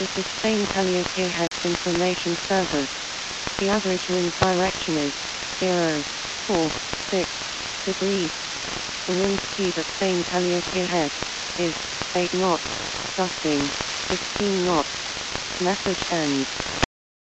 This is Spain Calliope Heads Information Service. The average wind direction is 0.46 degrees. The wind speed at Spain Calliope Head is 8 knots, gusting 15 knots. Message ends.